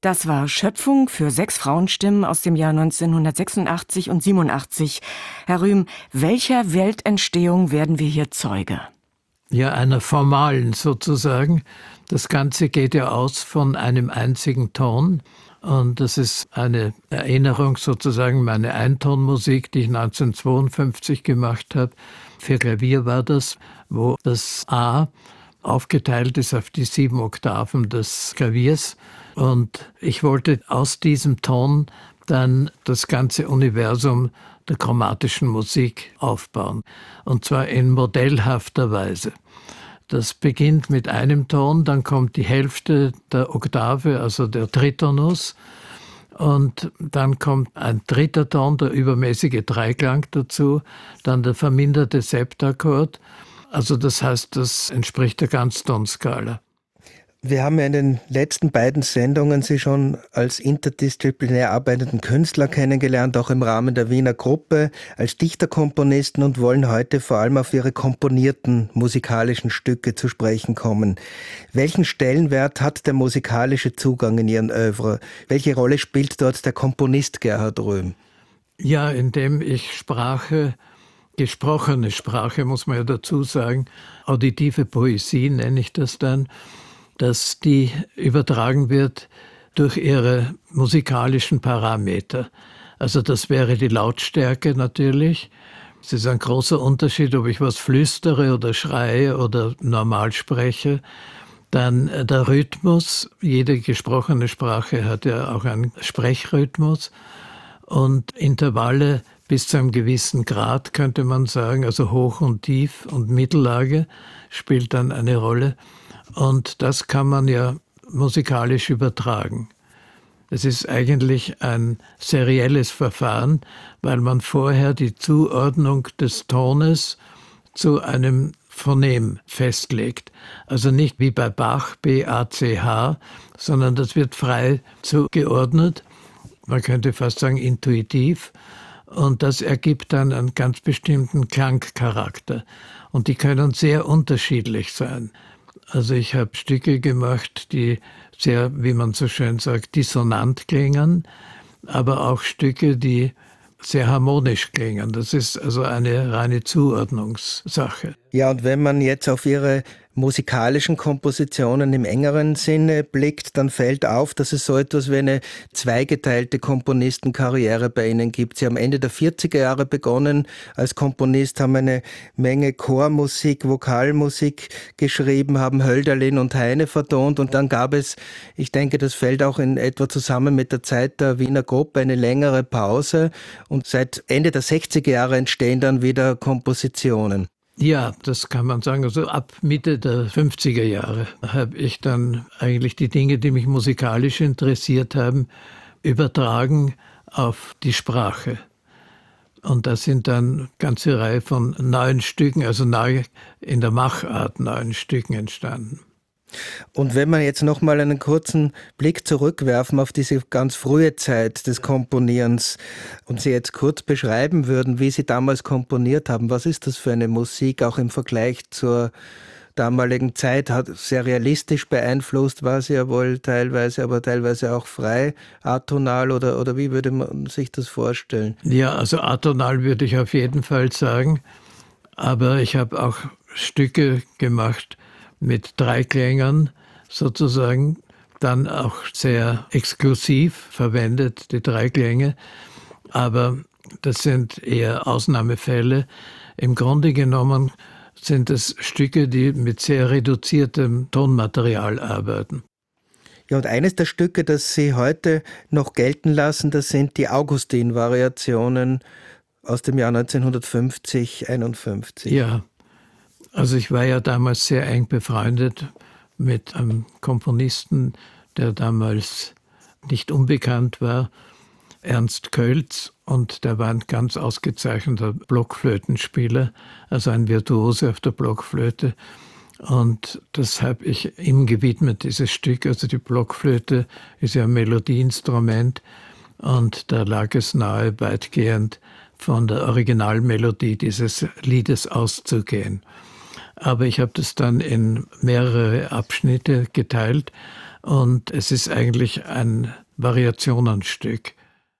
Das war Schöpfung für 6 Frauenstimmen aus dem Jahr 1986 und 87. Herr Rühm, welcher Weltentstehung werden wir hier Zeuge? Ja, einer formalen sozusagen. Das Ganze geht ja aus von einem einzigen Ton. Und das ist eine Erinnerung sozusagen, meine Eintonmusik, die ich 1952 gemacht habe. Für Klavier war das, wo das A aufgeteilt ist auf die 7 Oktaven des Klaviers. Und ich wollte aus diesem Ton dann das ganze Universum der chromatischen Musik aufbauen. Und zwar in modellhafter Weise. Das beginnt mit einem Ton, dann kommt die Hälfte der Oktave, also der Tritonus. Und dann kommt ein dritter Ton, der übermäßige Dreiklang dazu, dann der verminderte Septakkord. Also das heißt, das entspricht der Ganztonskala. Wir haben ja in den letzten beiden Sendungen Sie schon als interdisziplinär arbeitenden Künstler kennengelernt, auch im Rahmen der Wiener Gruppe, als Dichterkomponisten und wollen heute vor allem auf Ihre komponierten musikalischen Stücke zu sprechen kommen. Welchen Stellenwert hat der musikalische Zugang in Ihren Œuvre? Welche Rolle spielt dort der Komponist Gerhard Röhm? Ja, indem ich Sprache, gesprochene Sprache, muss man ja dazu sagen, auditive Poesie nenne ich das dann, dass die übertragen wird durch ihre musikalischen Parameter. Also das wäre die Lautstärke natürlich. Es ist ein großer Unterschied, ob ich was flüstere oder schreie oder normal spreche. Dann der Rhythmus. Jede gesprochene Sprache hat ja auch einen Sprechrhythmus. Und Intervalle bis zu einem gewissen Grad, könnte man sagen, also Hoch und Tief und Mittellage spielt dann eine Rolle. Und das kann man ja musikalisch übertragen. Es ist eigentlich ein serielles Verfahren, weil man vorher die Zuordnung des Tones zu einem Phonem festlegt. Also nicht wie bei Bach, B-A-C-H, sondern das wird frei zugeordnet. Man könnte fast sagen intuitiv. Und das ergibt dann einen ganz bestimmten Klangcharakter. Und die können sehr unterschiedlich sein. Also ich habe Stücke gemacht, die sehr, wie man so schön sagt, dissonant klingen, aber auch Stücke, die sehr harmonisch klingen. Das ist also eine reine Zuordnungssache. Ja, und wenn man jetzt auf Ihre musikalischen Kompositionen im engeren Sinne blickt, dann fällt auf, dass es so etwas wie eine zweigeteilte Komponistenkarriere bei Ihnen gibt. Sie haben Ende der 40er Jahre begonnen als Komponist, haben eine Menge Chormusik, Vokalmusik geschrieben, haben Hölderlin und Heine vertont und dann gab es, ich denke, das fällt auch in etwa zusammen mit der Zeit der Wiener Gruppe, eine längere Pause und seit Ende der 60er Jahre entstehen dann wieder Kompositionen. Ja, das kann man sagen. Also ab Mitte der 50er Jahre habe ich dann eigentlich die Dinge, die mich musikalisch interessiert haben, übertragen auf die Sprache. Und da sind dann eine ganze Reihe von neuen Stücken, also neu in der Machart neuen Stücken entstanden. Und wenn wir jetzt noch mal einen kurzen Blick zurückwerfen auf diese ganz frühe Zeit des Komponierens und Sie jetzt kurz beschreiben würden, wie Sie damals komponiert haben, was ist das für eine Musik, auch im Vergleich zur damaligen Zeit? Sehr realistisch beeinflusst war sie ja wohl teilweise, aber teilweise auch frei, atonal oder wie würde man sich das vorstellen? Ja, also atonal würde ich auf jeden Fall sagen, aber ich habe auch Stücke gemacht, mit Dreiklängern sozusagen, dann auch sehr exklusiv verwendet, die Dreiklänge. Aber das sind eher Ausnahmefälle. Im Grunde genommen sind es Stücke, die mit sehr reduziertem Tonmaterial arbeiten. Ja, und eines der Stücke, das Sie heute noch gelten lassen, das sind die Augustin-Variationen aus dem Jahr 1950, 51. Ja. Also ich war ja damals sehr eng befreundet mit einem Komponisten, der damals nicht unbekannt war, Ernst Kölz, und der war ein ganz ausgezeichneter Blockflötenspieler, also ein Virtuose auf der Blockflöte. Und das habe ich ihm gewidmet, dieses Stück. Also die Blockflöte ist ja ein Melodieinstrument und da lag es nahe, weitgehend von der Originalmelodie dieses Liedes auszugehen. aber ich habe das dann in mehrere Abschnitte geteilt und es ist eigentlich ein Variationenstück.